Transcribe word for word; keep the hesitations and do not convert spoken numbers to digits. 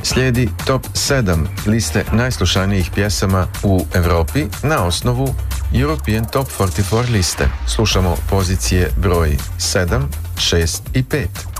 Slijedi top sedam liste najslušanijih pjesama u Europi na osnovu European Top četrdeset četiri liste. Slušamo pozicije broj sedam, šest i pet.